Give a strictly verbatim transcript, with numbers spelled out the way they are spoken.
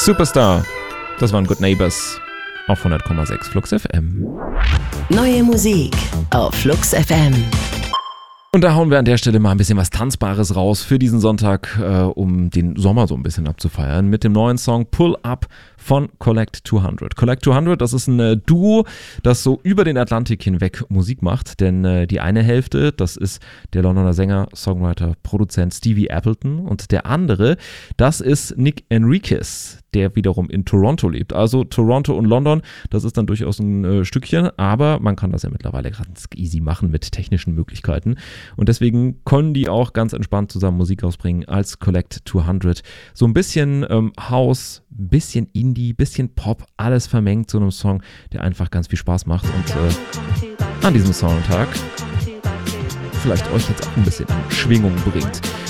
Superstar. Das waren Good Neighbors auf hundert Komma sechs Flux F M. Neue Musik auf Flux F M. Und da hauen wir an der Stelle mal ein bisschen was Tanzbares raus für diesen Sonntag, äh, um den Sommer so ein bisschen abzufeiern, mit dem neuen Song Pull Up von Collect zweihundert. Collect zweihundert, das ist ein äh, Duo, das so über den Atlantik hinweg Musik macht, denn äh, die eine Hälfte, das ist der Londoner Sänger, Songwriter, Produzent Stevie Appleton und der andere, das ist Nick Enriquez, der wiederum in Toronto lebt. Also Toronto und London, das ist dann durchaus ein äh, Stückchen, aber man kann das ja mittlerweile ganz easy machen mit technischen Möglichkeiten. Und deswegen können die auch ganz entspannt zusammen Musik ausbringen als Collect zweihundert. So ein bisschen ähm, House, bisschen Indie, bisschen Pop, alles vermengt zu einem Song, der einfach ganz viel Spaß macht. Und äh, an diesem Sonntag vielleicht euch jetzt auch ein bisschen in Schwingung bringt.